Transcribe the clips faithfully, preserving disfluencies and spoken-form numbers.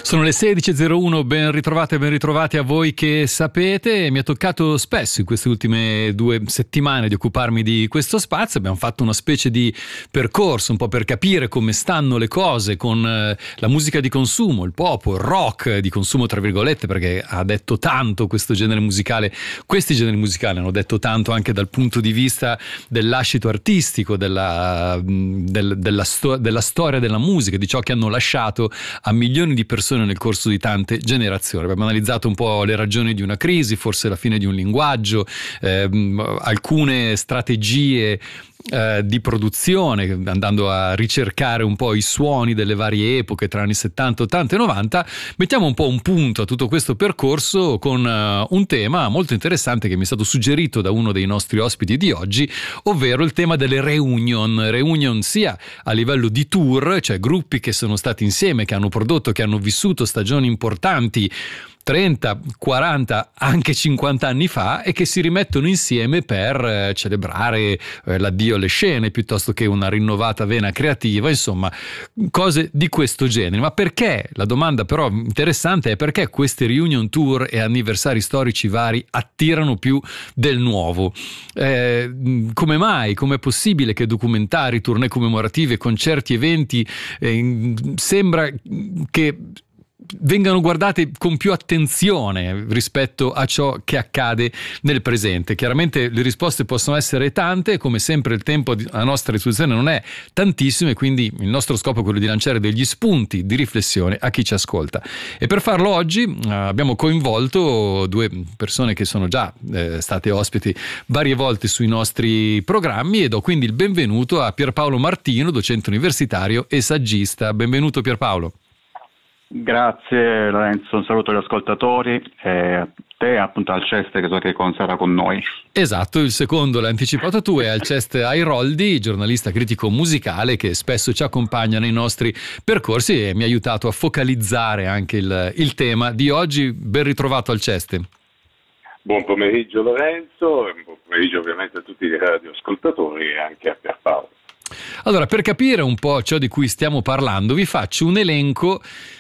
Sono le sedici e zero uno, ben ritrovate e ben ritrovati a voi che sapete. Mi è toccato spesso in queste ultime due settimane di occuparmi di questo spazio. Abbiamo fatto una specie di percorso un po' per capire come stanno le cose con eh, la musica di consumo, il pop, il rock di consumo tra virgolette, perché ha detto tanto questo genere musicale. Questi generi musicali hanno detto tanto anche dal punto di vista dell'ascito artistico, della, del, della, sto- della storia della musica, di ciò che hanno lasciato a milioni di persone nel corso di tante generazioni. Abbiamo analizzato un po' le ragioni di una crisi, forse la fine di un linguaggio, ehm, alcune strategie eh, di produzione, andando a ricercare un po' i suoni delle varie epoche tra anni settanta, ottanta e novanta. Mettiamo un po' un punto a tutto questo percorso con uh, un tema molto interessante che mi è stato suggerito da uno dei nostri ospiti di oggi, ovvero il tema delle reunion. Reunion sia a livello di tour, cioè gruppi che sono stati insieme, che hanno prodotto, che hanno vissuto stagioni importanti trenta, quaranta, anche cinquanta anni fa, e che si rimettono insieme per eh, celebrare eh, l'addio alle scene piuttosto che una rinnovata vena creativa, insomma cose di questo genere. Ma perché? La domanda però interessante è: perché queste reunion tour e anniversari storici vari attirano più del nuovo? Eh, come mai? Com'è possibile che documentari, tournée commemorative, concerti, eventi eh, sembra che vengano guardate con più attenzione rispetto a ciò che accade nel presente? Chiaramente le risposte possono essere tante, come sempre il tempo a nostra disposizione non è tantissimo, e quindi il nostro scopo è quello di lanciare degli spunti di riflessione a chi ci ascolta. E per farlo oggi eh, abbiamo coinvolto due persone che sono già eh, state ospiti varie volte sui nostri programmi, e do quindi il benvenuto a Pierpaolo Martino, docente universitario e saggista. Benvenuto Pierpaolo. Grazie Lorenzo, un saluto agli ascoltatori e a te, appunto al Ceste, che so che sarà con noi. Esatto, il secondo l'hai anticipato tu, è Alceste Airoldi, giornalista critico musicale che spesso ci accompagna nei nostri percorsi e mi ha aiutato a focalizzare anche il, il tema di oggi. Ben ritrovato Alceste. Buon pomeriggio Lorenzo, e buon pomeriggio ovviamente a tutti i radioascoltatori e anche a Pierpaolo. Allora, per capire un po' ciò di cui stiamo parlando, vi faccio un elenco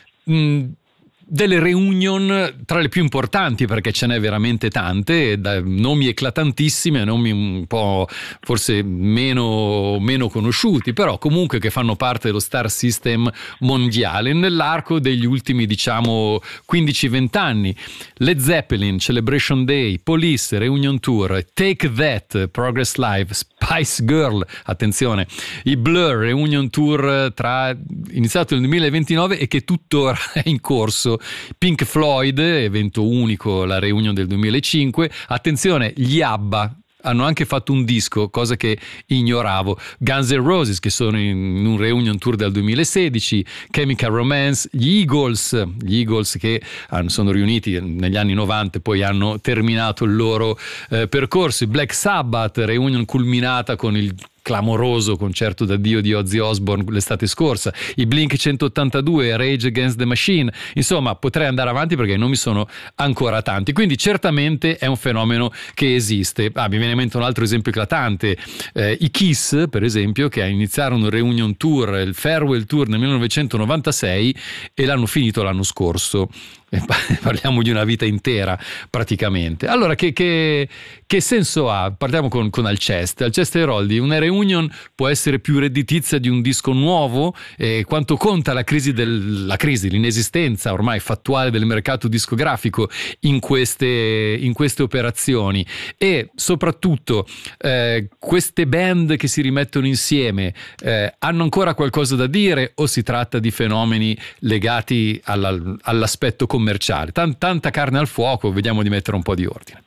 mh, delle reunion tra le più importanti, perché ce n'è veramente tante, da nomi eclatantissimi a nomi un po' forse meno, meno conosciuti, però comunque che fanno parte dello star system mondiale nell'arco degli ultimi, diciamo, quindici venti anni. Led Zeppelin, Celebration Day, Police, Reunion Tour, Take That, Progress Live, Spice Girl, attenzione, i Blur, Reunion Tour tra iniziato nel duemilaventinove e che tuttora è in corso, Pink Floyd, evento unico, la reunion del duemilacinque, attenzione, gli ABBA hanno anche fatto un disco, cosa che ignoravo, Guns N' Roses che sono in un reunion tour del duemilasedici, Chemical Romance, gli Eagles, gli Eagles che sono riuniti negli anni novanta e poi hanno terminato il loro eh, percorso, i Black Sabbath, reunion culminata con il clamoroso concerto d'addio di Ozzy Osbourne l'estate scorsa, i Blink centottantadue, Rage Against the Machine. Insomma, potrei andare avanti perché i nomi sono ancora tanti, quindi certamente è un fenomeno che esiste. Ah, mi viene in mente un altro esempio eclatante, eh, i Kiss per esempio, che iniziarono il reunion tour, il farewell tour nel millenovecentonovantasei e l'hanno finito l'anno scorso. Parliamo di una vita intera praticamente. Allora che, che, che senso ha? Parliamo con, con Alceste Alceste Airoldi. Una reunion può essere più redditizia di un disco nuovo? E quanto conta la crisi, del, la crisi, l'inesistenza ormai fattuale del mercato discografico in queste, in queste operazioni? E soprattutto eh, queste band che si rimettono insieme eh, hanno ancora qualcosa da dire, o si tratta di fenomeni legati alla, all'aspetto commerciale? Tant- tanta carne al fuoco, vediamo di mettere un po' di ordine.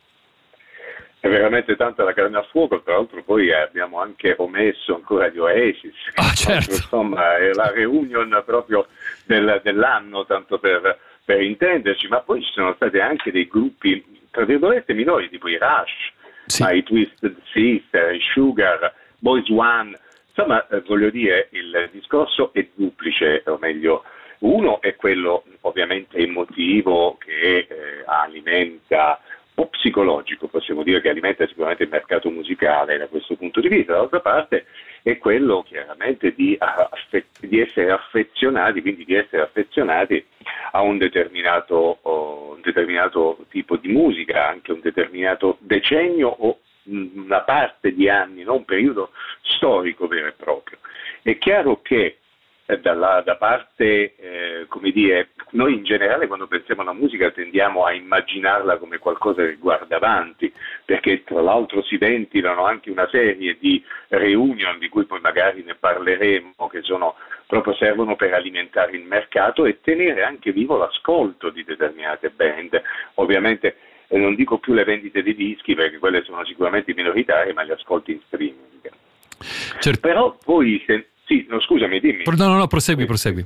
È veramente tanta la carne al fuoco, tra l'altro poi abbiamo anche omesso ancora gli Oasis. Ah, certo. Insomma, è la reunion proprio del, dell'anno, tanto per, per intenderci, ma poi ci sono stati anche dei gruppi, tra virgolette, minori, tipo i Rush, sì. ma i Twisted Sister, i Sugar, Boys One. Insomma, eh, voglio dire, il discorso è duplice, o meglio, uno è quello ovviamente emotivo che eh, alimenta, o psicologico possiamo dire, che alimenta sicuramente il mercato musicale da questo punto di vista. Dall'altra parte è quello chiaramente di, affe- di essere affezionati, quindi di essere affezionati a un determinato, oh, un determinato tipo di musica, anche un determinato decennio o una parte di anni, no? Un periodo storico vero e proprio. È chiaro che eh, dalla, da parte, eh, come dire, noi in generale quando pensiamo alla musica tendiamo a immaginarla come qualcosa che guarda avanti, perché tra l'altro si ventilano anche una serie di reunion di cui poi magari ne parleremo, che sono proprio servono per alimentare il mercato e tenere anche vivo l'ascolto di determinate band. Ovviamente e non dico più le vendite di dischi perché quelle sono sicuramente minoritarie, ma gli ascolti in streaming. Certo. Però poi, se, sì, no, scusami, dimmi. No, no, no, prosegui, prosegui.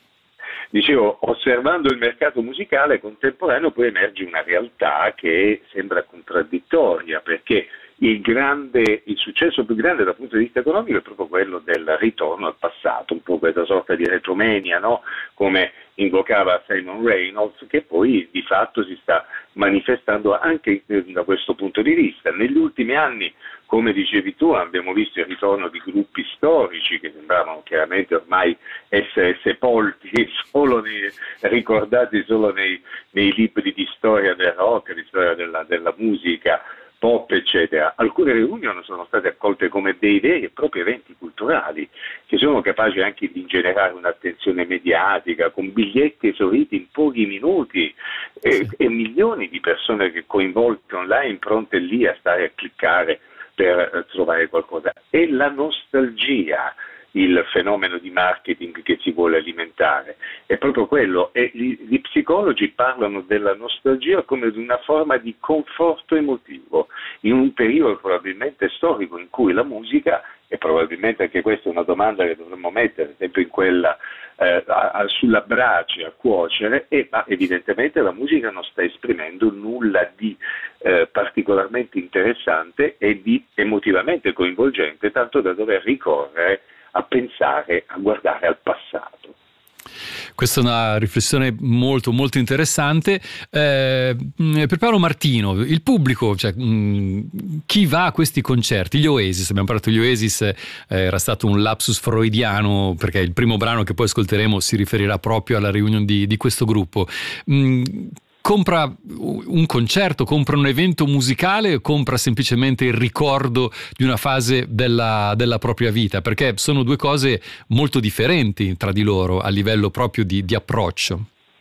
Dicevo, osservando il mercato musicale contemporaneo poi emerge una realtà che sembra contraddittoria, perché il, grande, il successo più grande dal punto di vista economico è proprio quello del ritorno al passato, un po' questa sorta di retromania, no? Come invocava Simon Reynolds, che poi di fatto si sta manifestando anche da questo punto di vista. Negli ultimi anni, come dicevi tu, abbiamo visto il ritorno di gruppi storici che sembravano chiaramente ormai essere sepolti, solo nei, ricordati solo nei, nei libri di storia del rock, di storia della, della musica pop, eccetera. Alcune reunion sono state accolte come dei veri e propri eventi culturali che sono capaci anche di ingenerare un'attenzione mediatica con biglietti esauriti in pochi minuti e, sì. e milioni di persone che coinvolte online pronte lì a stare a cliccare per eh, trovare qualcosa. E la nostalgia, il fenomeno di marketing che si vuole alimentare, è proprio quello, e gli, gli psicologi parlano della nostalgia come di una forma di conforto emotivo, in un periodo probabilmente storico in cui la musica, e probabilmente anche questa è una domanda che dovremmo mettere sempre in quella eh, a, a, sulla brace a cuocere, e, ma evidentemente la musica non sta esprimendo nulla di eh, particolarmente interessante e di emotivamente coinvolgente, tanto da dover ricorrere a pensare, a guardare al passato. Questa è una riflessione molto molto interessante. Eh, per Paolo Martino, il pubblico, cioè, mh, chi va a questi concerti? Gli Oasis, abbiamo parlato degli Oasis, eh, era stato un lapsus freudiano perché il primo brano che poi ascolteremo si riferirà proprio alla reunion di, di questo gruppo. Mh, compra un concerto, compra un evento musicale o compra semplicemente il ricordo di una fase della, della propria vita? Perché sono due cose molto differenti tra di loro a livello proprio di, di approccio.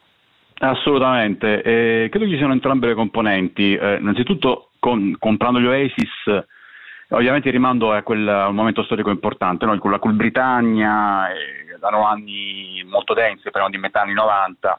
Assolutamente, eh, credo ci siano entrambe le componenti. Eh, innanzitutto con, comprando gli Oasis, ovviamente il rimando è quel, a un momento storico importante, no? Con la Cool Britannia, eh, erano anni molto densi, parliamo di metà anni novanta.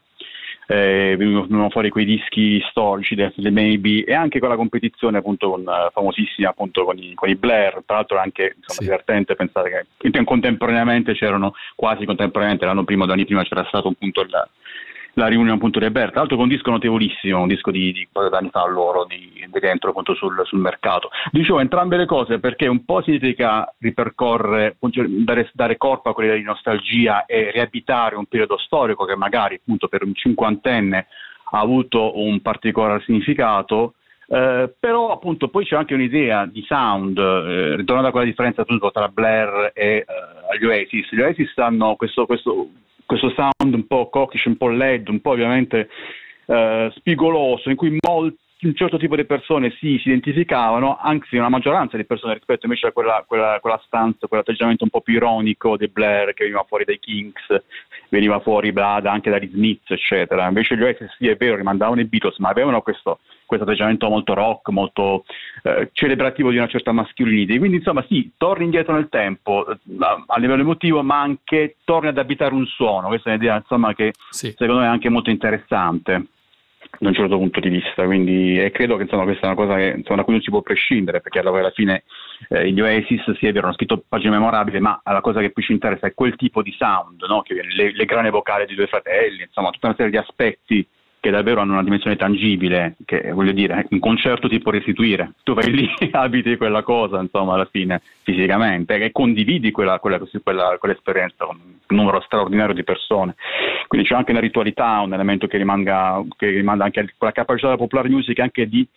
Eh, venivano fuori quei dischi storici, Definitely Maybe, e anche quella competizione appunto con, uh, famosissima appunto con i, con i Blair. Tra l'altro è anche insomma, sì. divertente pensare che contemporaneamente c'erano, quasi contemporaneamente, l'anno prima, due anni prima c'era stato appunto il, la riunione appunto di Blair, tra l'altro con un disco notevolissimo, un disco di, di pochi anni fa loro, di, di rientro appunto sul, sul mercato. Dicevo entrambe le cose perché un po' significa ripercorrere, dare, dare corpo a quella di nostalgia e riabitare un periodo storico che magari appunto per un cinquantenne ha avuto un particolare significato, eh, però appunto poi c'è anche un'idea di sound, eh, ritornando a quella differenza appunto tra Blair e eh, gli Oasis. Gli Oasis hanno questo, questo questo sound un po' cockish, un po' led, un po' ovviamente eh, spigoloso, in cui molti, un certo tipo di persone si, si identificavano, anzi una maggioranza di persone rispetto invece a quella, quella, quella stanza, quell'atteggiamento un po' più ironico dei Blair che veniva fuori dai Kinks, veniva fuori da, anche dagli Smiths, eccetera. Invece gli Oasis, sì, è vero, rimandavano i Beatles, ma avevano questo, questo atteggiamento molto rock, molto eh, celebrativo di una certa mascolinità. Quindi insomma sì, torni indietro nel tempo a, a livello emotivo, ma anche torni ad abitare un suono. Questa è un'idea insomma che sì. secondo me è anche molto interessante da un certo punto di vista, quindi e credo che insomma questa è una cosa che, insomma, da cui non si può prescindere, perché alla fine eh, gli Oasis sì è vero, hanno scritto pagine memorabili, ma la cosa che più ci interessa è quel tipo di sound, no? Che le, le grane vocali di due fratelli, insomma tutta una serie di aspetti che davvero hanno una dimensione tangibile, che voglio dire, un concerto ti può restituire, tu vai lì e abiti quella cosa, insomma, alla fine, fisicamente, e condividi quella, quella, quella, quell'esperienza con un numero straordinario di persone. Quindi c'è anche una ritualità, un elemento che rimanga, che rimanda anche alla capacità della popular music anche di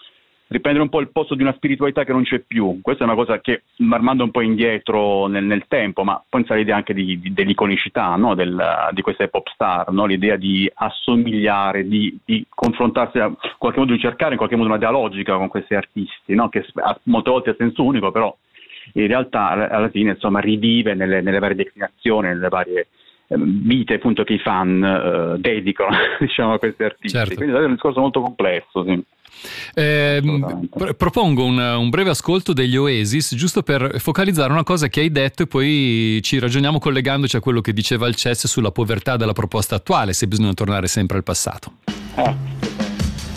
riprendere un po' il posto di una spiritualità che non c'è più. Questa è una cosa che, armando un po' indietro nel, nel tempo, ma pensa all'idea anche di, di, dell'iconicità, no? Del, di queste pop star, no? L'idea di assomigliare, di, di confrontarsi, in qualche modo di cercare in qualche modo una dialogica con questi artisti, no? Che molte volte è a senso unico, però in realtà alla fine insomma rivive nelle, nelle varie declinazioni, nelle varie vite appunto che i fan uh, dedicano diciamo a questi artisti. Certo. Quindi è un discorso molto complesso, sì. Eh, pr- propongo un, un breve ascolto degli Oasis giusto per focalizzare una cosa che hai detto e poi ci ragioniamo collegandoci a quello che diceva il C E S sulla povertà della proposta attuale, se bisogna tornare sempre al passato. Ah.